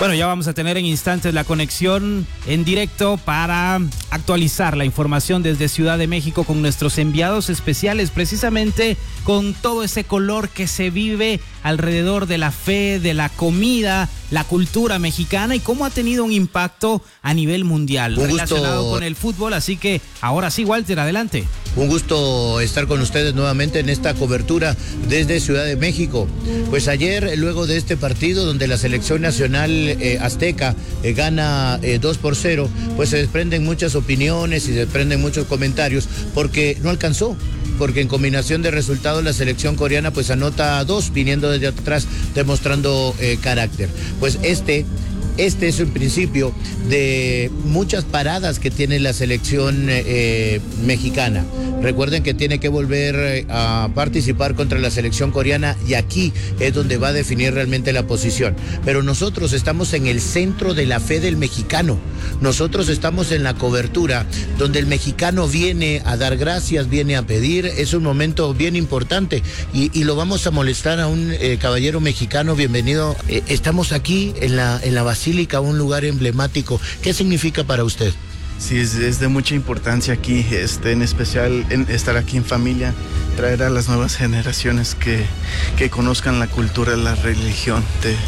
Bueno, ya vamos a tener en instantes la conexión en directo para actualizar la información desde Ciudad de México con nuestros enviados especiales, precisamente con todo ese color que se vive alrededor de la fe, de la comida, la cultura mexicana y cómo ha tenido un impacto a nivel mundial relacionado con el fútbol. Así que ahora sí, Walter, adelante. Un gusto estar con ustedes nuevamente en esta cobertura desde Ciudad de México. Pues ayer, luego de este partido donde la selección nacional azteca gana 2-0, pues se desprenden muchas opiniones y se desprenden muchos comentarios porque no alcanzó. Porque en combinación de resultados la selección coreana pues anota 2 viniendo desde atrás demostrando carácter. Pues este es el principio de muchas paradas que tiene la selección mexicana. Recuerden que tiene que volver a participar contra la selección coreana y aquí es donde va a definir realmente la posición. Pero nosotros estamos en el centro de la fe del mexicano. Nosotros estamos en la cobertura donde el mexicano viene a dar gracias, viene a pedir. Es un momento bien importante y lo vamos a molestar a un caballero mexicano. Bienvenido. Estamos aquí en la Basílica, un lugar emblemático. ¿Qué significa para usted? Sí, es de mucha importancia aquí, en especial estar aquí en familia, traer a las nuevas generaciones que conozcan la cultura, la religión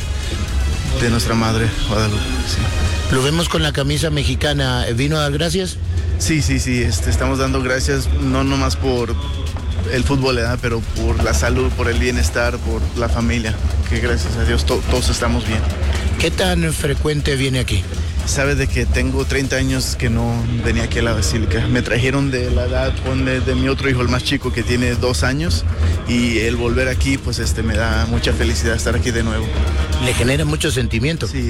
de nuestra madre Guadalupe. Sí. Lo vemos con la camisa mexicana. ¿Vino a dar gracias? Sí, estamos dando gracias no nomás por el fútbol, pero por la salud, por el bienestar, por la familia, que gracias a Dios todos estamos bien. ¿Qué tan frecuente viene aquí? Sabe de que tengo 30 años que no venía aquí a la Basílica. Me trajeron de la edad de mi otro hijo, el más chico, que tiene 2 años, y el volver aquí, pues me da mucha felicidad estar aquí de nuevo. ¿Le genera mucho sentimiento? Sí.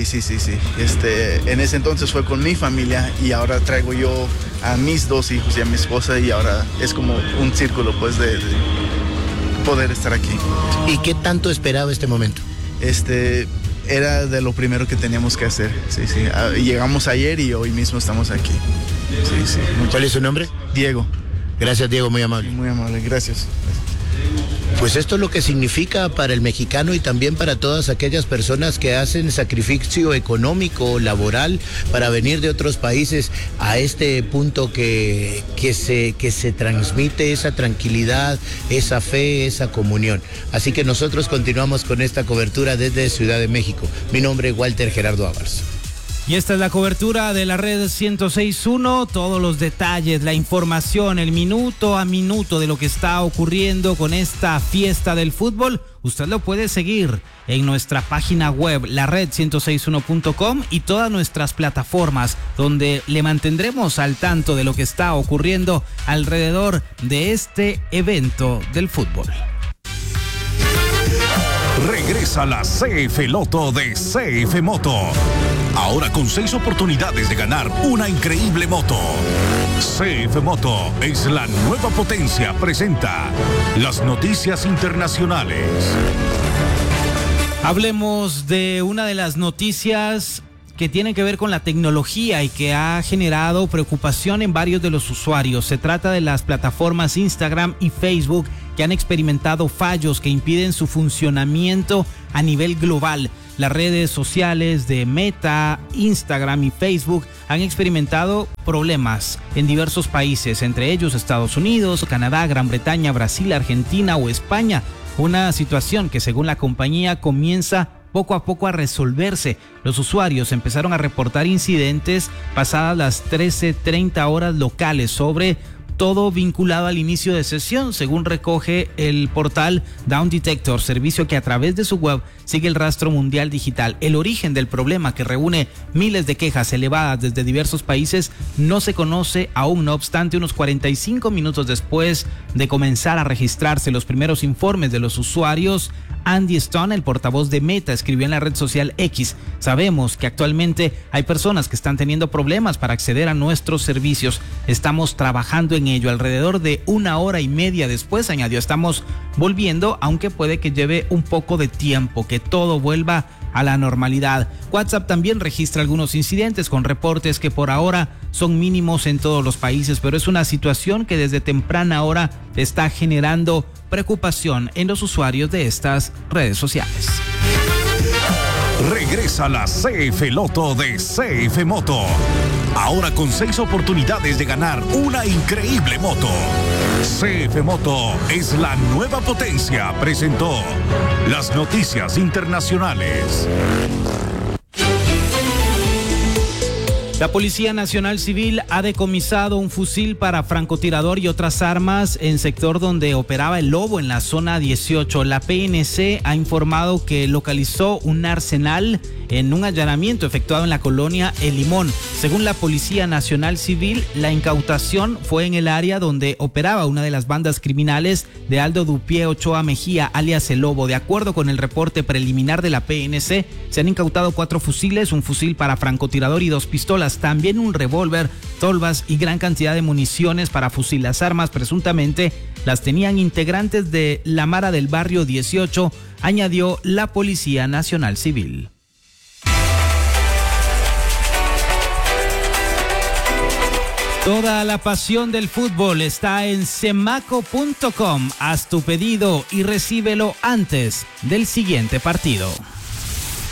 En ese entonces fue con mi familia y ahora traigo yo a mis 2 hijos y a mi esposa y ahora es como un círculo, pues, de poder estar aquí. ¿Y qué tanto esperaba este momento? Era de lo primero que teníamos que hacer. Sí. Llegamos ayer y hoy mismo estamos aquí. Sí. ¿Cuál es su nombre? Diego. Gracias, Diego, muy amable. Muy amable, gracias. Pues esto es lo que significa para el mexicano y también para todas aquellas personas que hacen sacrificio económico, laboral, para venir de otros países a este punto que se transmite esa tranquilidad, esa fe, esa comunión. Así que nosotros continuamos con esta cobertura desde Ciudad de México. Mi nombre es Walter Gerardo Ábalos. Y esta es la cobertura de la red 106.1, todos los detalles, la información, el minuto a minuto de lo que está ocurriendo con esta fiesta del fútbol. Usted lo puede seguir en nuestra página web, lared1061.com y todas nuestras plataformas, donde le mantendremos al tanto de lo que está ocurriendo alrededor de este evento del fútbol. Regresa la CF Loto de CF Moto. Ahora con 6 oportunidades de ganar una increíble moto. CF Moto es la nueva potencia. Presenta las noticias internacionales. Hablemos de una de las noticias que tiene que ver con la tecnología y que ha generado preocupación en varios de los usuarios. Se trata de las plataformas Instagram y Facebook que han experimentado fallos que impiden su funcionamiento a nivel global. Las redes sociales de Meta, Instagram y Facebook han experimentado problemas en diversos países, entre ellos Estados Unidos, Canadá, Gran Bretaña, Brasil, Argentina o España. Una situación que, según la compañía, comienza poco a poco a resolverse. Los usuarios empezaron a reportar incidentes pasadas las 13:30 horas locales, sobre todo vinculado al inicio de sesión, según recoge el portal Down Detector, servicio que a través de su web sigue el rastro mundial digital. El origen del problema, que reúne miles de quejas elevadas desde diversos países, no se conoce aún. No obstante, unos 45 minutos después de comenzar a registrarse los primeros informes de los usuarios, Andy Stone, el portavoz de Meta, escribió en la red social X: sabemos que actualmente hay personas que están teniendo problemas para acceder a nuestros servicios. Estamos trabajando en ello. Alrededor de 1 hora y media después, añadió, estamos volviendo, aunque puede que lleve un poco de tiempo, que todo vuelva a la normalidad. WhatsApp también registra algunos incidentes, con reportes que por ahora son mínimos en todos los países, pero es una situación que desde temprana hora está generando preocupación en los usuarios de estas redes sociales. Regresa la CF Loto de CF Moto. Ahora con 6 oportunidades de ganar una increíble moto. CF Moto es la nueva potencia. Presentó las noticias internacionales. La Policía Nacional Civil ha decomisado un fusil para francotirador y otras armas en sector donde operaba el Lobo en la zona 18. La PNC ha informado que localizó un arsenal en un allanamiento efectuado en la colonia El Limón. Según la Policía Nacional Civil, la incautación fue en el área donde operaba una de las bandas criminales de Aldo Dupié Ochoa Mejía, alias El Lobo. De acuerdo con el reporte preliminar de la PNC, se han incautado 4 fusiles, un fusil para francotirador y 2 pistolas, también un revólver, tolvas y gran cantidad de municiones para fusil. Las armas presuntamente las tenían integrantes de la Mara del Barrio 18, añadió la Policía Nacional Civil. Toda la pasión del fútbol está en Semaco.com. Haz tu pedido y recíbelo antes del siguiente partido.